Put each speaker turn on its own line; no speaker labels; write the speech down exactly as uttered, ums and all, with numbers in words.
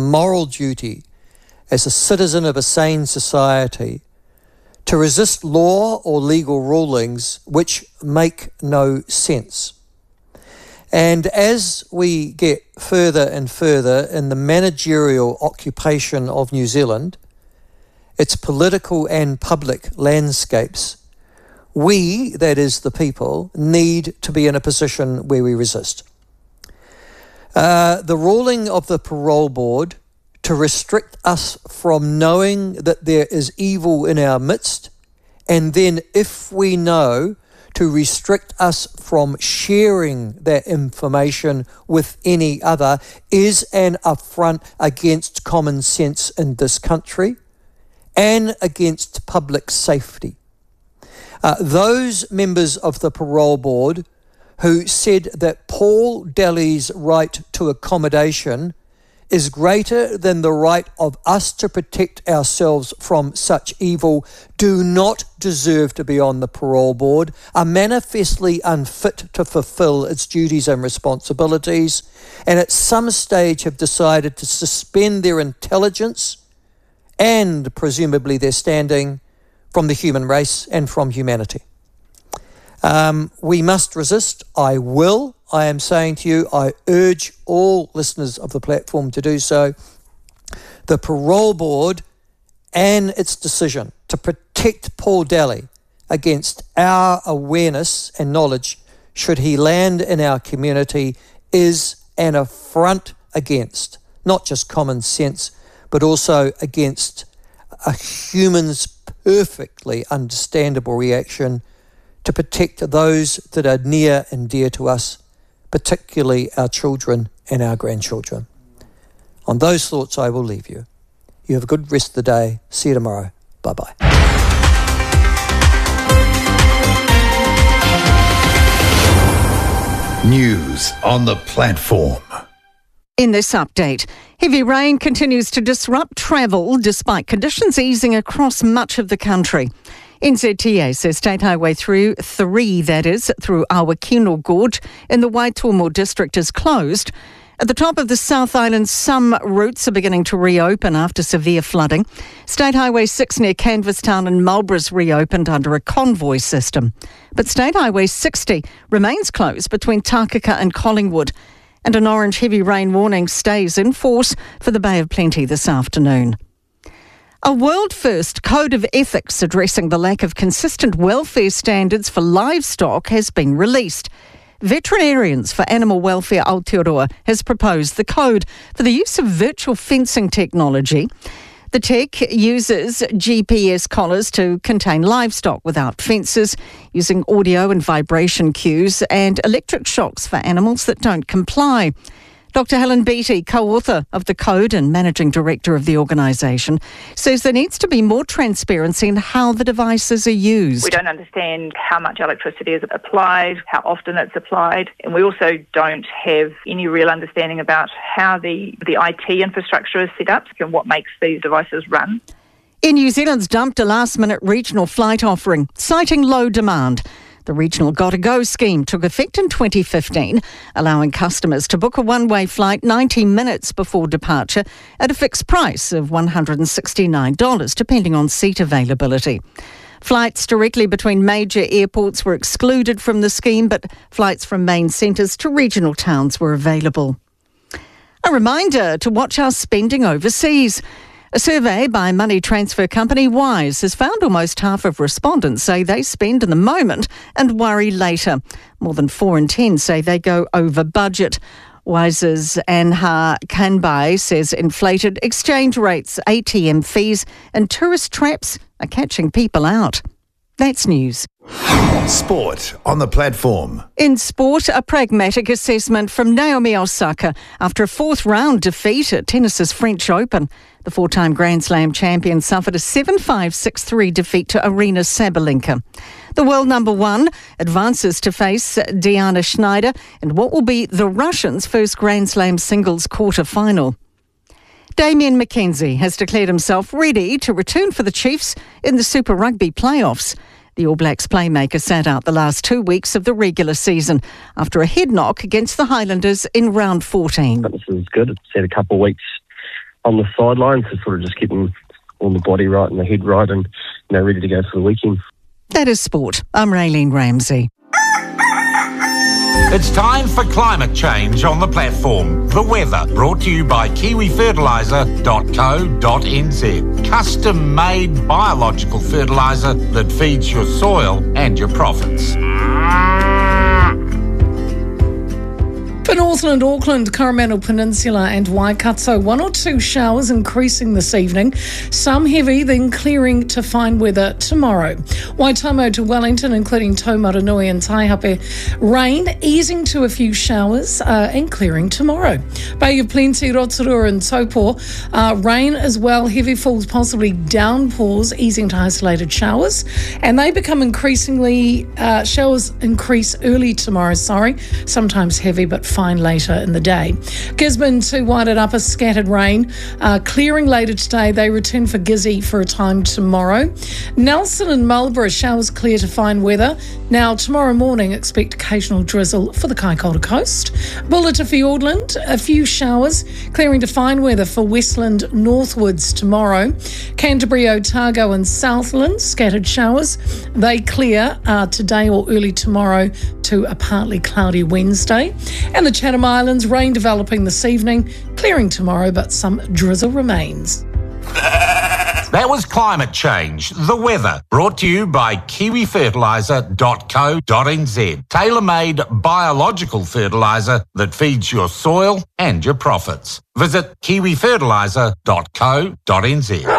moral duty as a citizen of a sane society to resist law or legal rulings which make no sense. And as we get further and further in the managerial occupation of New Zealand, its political and public landscapes, we, that is the people, need to be in a position where we resist. Uh, the ruling of the parole board to restrict us from knowing that there is evil in our midst, and then, if we know, to restrict us from sharing that information with any other, is an affront against common sense in this country and against public safety. Uh, those members of the parole board who said that Paul Daly's right to accommodation is greater than the right of us to protect ourselves from such evil do not deserve to be on the parole board, are manifestly unfit to fulfil its duties and responsibilities, and at some stage have decided to suspend their intelligence and presumably their standing from the human race and from humanity. Um, we must resist. I will. I am saying to you, I urge all listeners of the platform to do so. The parole board and its decision to protect Paul Daly against our awareness and knowledge, should he land in our community, is an affront against not just common sense, but also against a human's perfectly understandable reaction to protect those that are near and dear to us, particularly our children and our grandchildren. On those thoughts, I will leave you. You have a good rest of the day. See you tomorrow. Bye-bye.
News on the platform.
In this update, heavy rain continues to disrupt travel despite conditions easing across much of the country. N Z T A says State Highway through three, that is, through Awakino Gorge in the Waitomo district is closed. At the top of the South Island, some routes are beginning to reopen after severe flooding. State Highway six near Canvastown and Marlborough's reopened under a convoy system. But State Highway sixty remains closed between Takaka and Collingwood. And an orange heavy rain warning stays in force for the Bay of Plenty this afternoon. A world-first code of ethics addressing the lack of consistent welfare standards for livestock has been released. Veterinarians for Animal Welfare Aotearoa has proposed the code for the use of virtual fencing technology. The tech uses G P S collars to contain livestock without fences, using audio and vibration cues and electric shocks for animals that don't comply. Doctor Helen Beattie, co-author of the code and managing director of the organisation, says there needs to be more transparency in how the devices are used.
We don't understand how much electricity is applied, how often it's applied, and we also don't have any real understanding about how the, the I T infrastructure is set up and what makes these devices run.
Air New Zealand's dumped a last-minute regional flight offering, citing low demand. The regional Gotta Go scheme took effect in twenty fifteen, allowing customers to book a one-way flight ninety minutes before departure at a fixed price of one hundred sixty-nine dollars, depending on seat availability. Flights directly between major airports were excluded from the scheme, but flights from main centres to regional towns were available. A reminder to watch our spending overseas. A survey by money transfer company Wise has found almost half of respondents say they spend in the moment and worry later. More than four in ten say they go over budget. Wise's Anha Kanbai says inflated exchange rates, A T M fees and tourist traps are catching people out. That's news.
Sport on the platform.
In sport, a pragmatic assessment from Naomi Osaka after a fourth round defeat at tennis's French Open. The four-time Grand Slam champion suffered a seven five, six three defeat to Aryna Sabalenka. The world number one advances to face Diana Schneider in what will be the Russians' first Grand Slam singles quarter-final. Damien McKenzie has declared himself ready to return for the Chiefs in the Super Rugby playoffs. The All Blacks playmaker sat out the last two weeks of the regular season after a head knock against the Highlanders in round fourteen.
This is good. It's had a couple of weeks on the sidelines to sort of just keeping all the body right and the head right and, you know, ready to go for the weekend.
That is sport. I'm Raylene Ramsey.
It's time for climate change on the platform. The weather, brought to you by kiwi fertiliser dot co dot n z. Custom-made biological fertiliser that feeds your soil and your profits.
For Northland, Auckland, Coromandel Peninsula and Waikato, one or two showers increasing this evening. Some heavy, then clearing to fine weather tomorrow. Waitomo to Wellington, including Taumaranui and Taihape. Rain easing to a few showers uh, and clearing tomorrow. Bay of Plenty, Rotorua and Taupo. Uh, rain as well, heavy falls, possibly downpours, easing to isolated showers. And they become increasingly, uh, showers increase early tomorrow, sorry. Sometimes heavy, but fine later in the day. Gisborne to Wairarapa, scattered rain. Uh, clearing later today. They return for Gizzy for a time tomorrow. Nelson and Marlborough, showers clear to fine weather. Now, tomorrow morning, expect occasional drizzle for the Kaikoura coast. Bulla to Fiordland, a few showers, clearing to fine weather for Westland northwards tomorrow. Canterbury, Otago and Southland, scattered showers. They clear uh, today or early tomorrow to a partly cloudy Wednesday. And the Chatham Islands, rain developing this evening, clearing tomorrow, but some drizzle remains.
That was climate change, the weather, brought to you by kiwi fertiliser dot co dot n z. Tailor-made biological fertiliser that feeds your soil and your profits. Visit kiwi fertiliser dot co dot n z.